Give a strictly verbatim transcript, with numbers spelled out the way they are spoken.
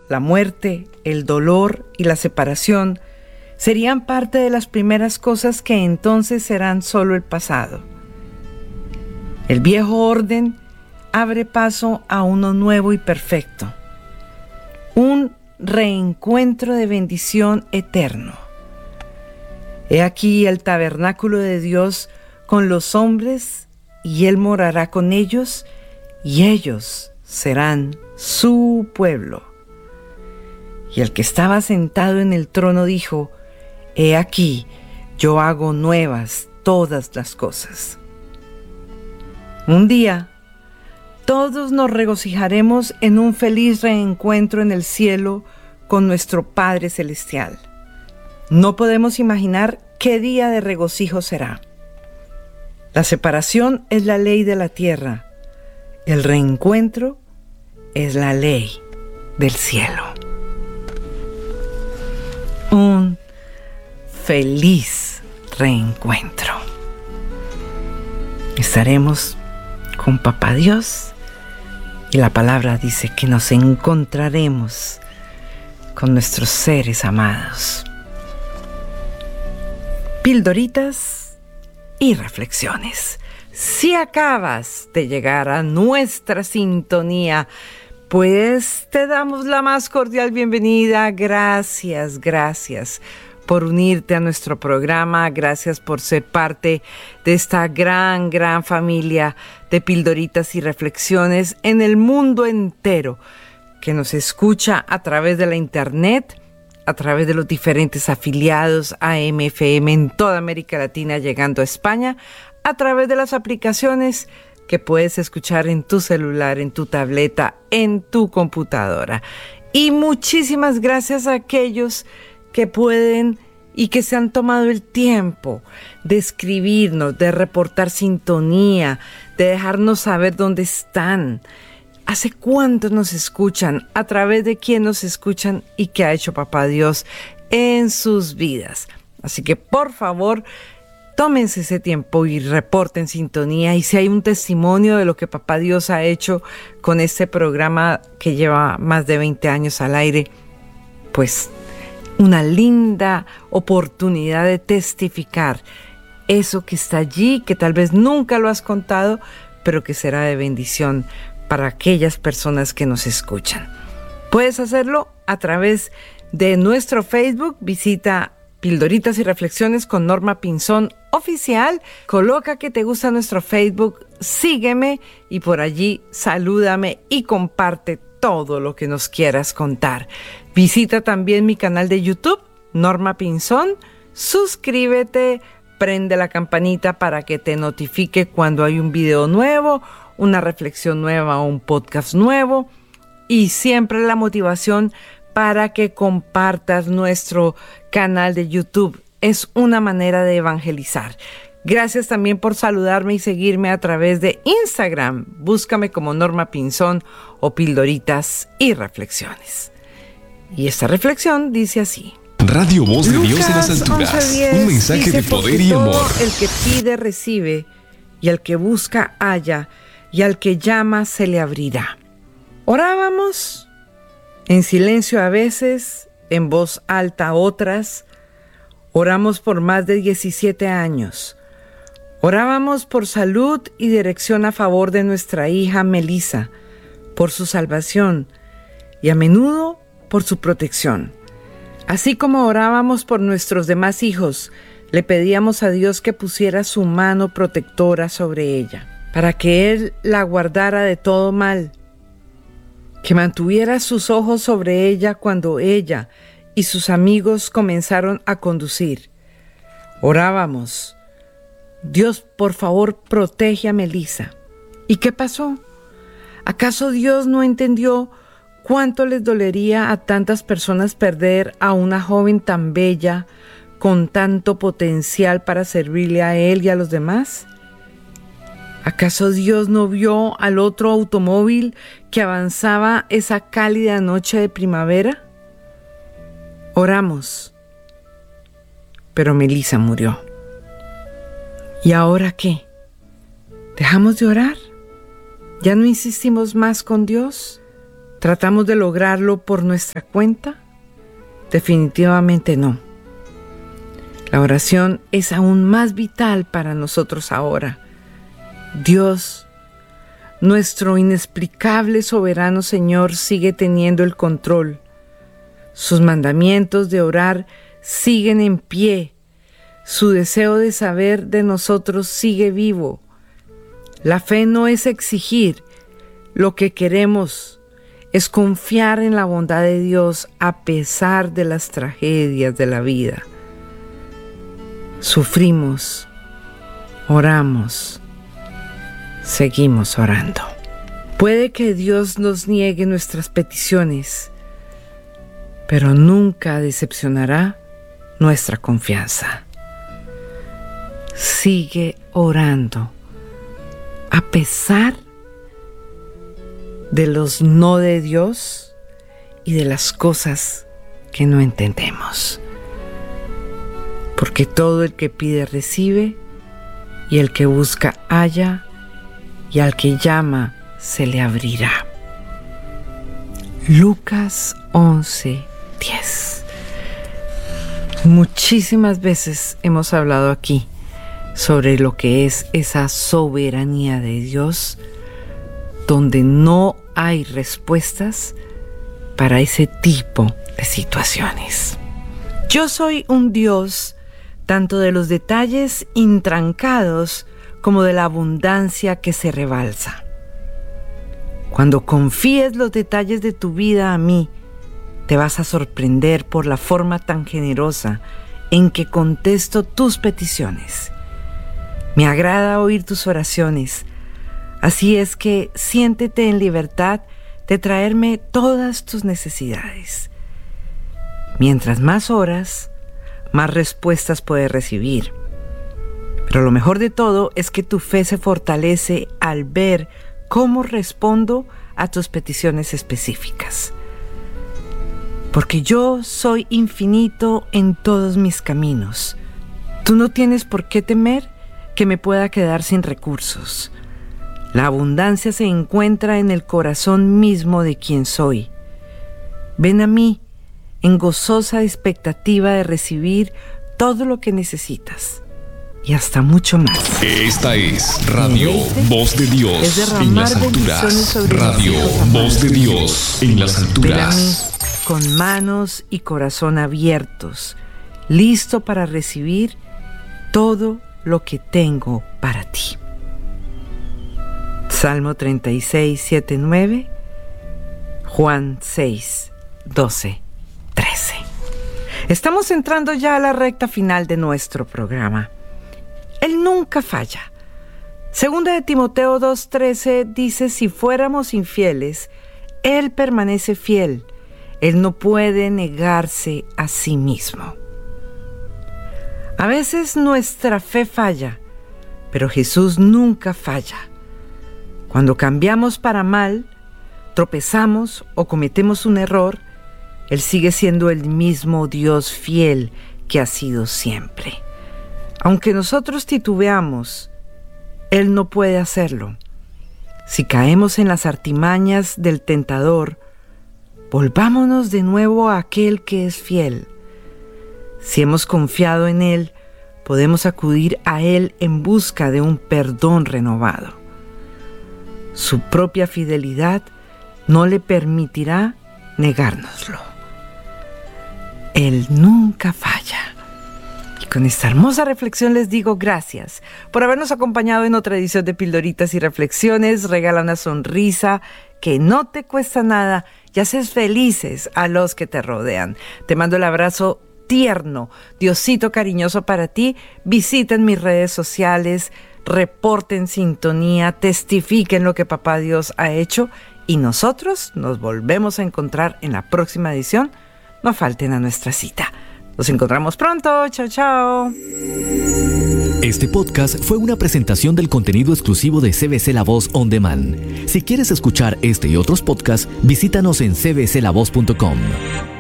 la muerte, el dolor y la separación serían parte de las primeras cosas que entonces serán solo el pasado. El viejo orden abre paso a uno nuevo y perfecto, un reencuentro de bendición eterno. He aquí el tabernáculo de Dios con los hombres, y Él morará con ellos, y ellos serán su pueblo. Y el que estaba sentado en el trono dijo: He aquí, yo hago nuevas todas las cosas. Un día, todos nos regocijaremos en un feliz reencuentro en el cielo con nuestro Padre Celestial. No podemos imaginar qué día de regocijo será. La separación es la ley de la tierra. El reencuentro es la ley del cielo. Un feliz reencuentro. Estaremos con Papá Dios y la palabra dice que nos encontraremos con nuestros seres amados. Pildoritas y reflexiones. Si acabas de llegar a nuestra sintonía, pues te damos la más cordial bienvenida. Gracias, gracias por unirte a nuestro programa. Gracias por ser parte de esta gran, gran familia de Pildoritas y Reflexiones en el mundo entero, que nos escucha a través de la internet, a través de los diferentes afiliados A M F M en toda América Latina, llegando a España, a través de las aplicaciones que puedes escuchar en tu celular, en tu tableta, en tu computadora. Y muchísimas gracias a aquellos que pueden y que se han tomado el tiempo de escribirnos, de reportar sintonía, de dejarnos saber dónde están. ¿Hace cuánto nos escuchan? ¿A través de quién nos escuchan? ¿Y qué ha hecho Papá Dios en sus vidas? Así que, por favor, tómense ese tiempo y reporten sintonía. Y si hay un testimonio de lo que Papá Dios ha hecho con este programa que lleva más de veinte años al aire, pues una linda oportunidad de testificar eso que está allí, que tal vez nunca lo has contado, pero que será de bendición para aquellas personas que nos escuchan. Puedes hacerlo a través de nuestro Facebook. Visita Pildoritas y Reflexiones con Norma Pinzón Oficial. Coloca que te gusta nuestro Facebook, sígueme y por allí salúdame y comparte todo lo que nos quieras contar. Visita también mi canal de YouTube, Norma Pinzón. Suscríbete, prende la campanita para que te notifique cuando hay un video nuevo, una reflexión nueva o un podcast nuevo, y siempre la motivación para que compartas nuestro canal de YouTube. Es una manera de evangelizar. Gracias también por saludarme y seguirme a través de Instagram. Búscame como Norma Pinzón o Pildoritas y Reflexiones. Y esta reflexión dice así: Radio Voz de Dios en las alturas. once diez, Un mensaje de poder y amor. El que pide recibe, y al que busca halla, y al que llama se le abrirá. Orábamos en silencio a veces, en voz alta otras. Oramos por más de diecisiete años. Orábamos por salud y dirección a favor de nuestra hija Melissa, por su salvación y a menudo por su protección. Así como orábamos por nuestros demás hijos, le pedíamos a Dios que pusiera su mano protectora sobre ella, para que Él la guardara de todo mal, que mantuviera sus ojos sobre ella cuando ella y sus amigos comenzaron a conducir. Orábamos: Dios, por favor, protege a Melissa. ¿Y qué pasó? ¿Acaso Dios no entendió cuánto les dolería a tantas personas perder a una joven tan bella, con tanto potencial para servirle a Él y a los demás? ¿Acaso Dios no vio al otro automóvil que avanzaba esa cálida noche de primavera? Oramos, pero Melissa murió. ¿Y ahora qué? ¿Dejamos de orar? ¿Ya no insistimos más con Dios? ¿Tratamos de lograrlo por nuestra cuenta? Definitivamente no. La oración es aún más vital para nosotros ahora. Dios, nuestro inexplicable soberano Señor, sigue teniendo el control. Sus mandamientos de orar siguen en pie. Su deseo de saber de nosotros sigue vivo. La fe no es exigir. Lo que queremos es confiar en la bondad de Dios a pesar de las tragedias de la vida. Sufrimos, oramos, seguimos orando. Puede que Dios nos niegue nuestras peticiones, pero nunca decepcionará nuestra confianza. Sigue orando, a pesar de los no de Dios y de las cosas que no entendemos. Porque todo el que pide recibe, y el que busca halla, y al que llama se le abrirá. Lucas once, diez. Muchísimas veces hemos hablado aquí sobre lo que es esa soberanía de Dios, donde no hay respuestas para ese tipo de situaciones. Yo soy un Dios tanto de los detalles intrancados como de la abundancia que se rebalsa. Cuando confíes los detalles de tu vida a mí, te vas a sorprender por la forma tan generosa en que contesto tus peticiones. Me agrada oír tus oraciones, así es que siéntete en libertad de traerme todas tus necesidades. Mientras más oras, más respuestas puedes recibir. Pero lo mejor de todo es que tu fe se fortalece al ver cómo respondo a tus peticiones específicas. Porque yo soy infinito en todos mis caminos. Tú no tienes por qué temer que me pueda quedar sin recursos. La abundancia se encuentra en el corazón mismo de quien soy. Ven a mí en gozosa expectativa de recibir todo lo que necesitas y hasta mucho más. Esta es Radio Voz de Dios es en las derramar bendiciones alturas. sobre Radio mis hijos Voz de amados. Dios en las Ven a mí alturas. con manos y corazón abiertos, listo para recibir todo lo que tengo para ti. Salmo treinta y seis, siete, nueve, Juan seis, doce, trece. Estamos entrando ya a la recta final de nuestro programa. Él nunca falla. Segunda de Timoteo dos, trece dice: si fuéramos infieles, Él permanece fiel. Él no puede negarse a sí mismo. A veces nuestra fe falla, pero Jesús nunca falla. Cuando cambiamos para mal, tropezamos o cometemos un error, Él sigue siendo el mismo Dios fiel que ha sido siempre. Aunque nosotros titubeamos, Él no puede hacerlo. Si caemos en las artimañas del tentador, volvámonos de nuevo a aquel que es fiel. Si hemos confiado en Él, podemos acudir a Él en busca de un perdón renovado. Su propia fidelidad no le permitirá negárnoslo. Él nunca falla. Y con esta hermosa reflexión les digo gracias por habernos acompañado en otra edición de Pildoritas y Reflexiones. Regala una sonrisa que no te cuesta nada y haces felices a los que te rodean. Te mando el abrazo tierno, Diosito cariñoso para ti. Visiten mis redes sociales, reporten sintonía, testifiquen lo que Papá Dios ha hecho y nosotros nos volvemos a encontrar en la próxima edición. No falten a nuestra cita. Nos encontramos pronto. Chao, chao. Este podcast fue una presentación del contenido exclusivo de C B C La Voz On Demand. Si quieres escuchar este y otros podcasts, visítanos en c b c la voz punto com.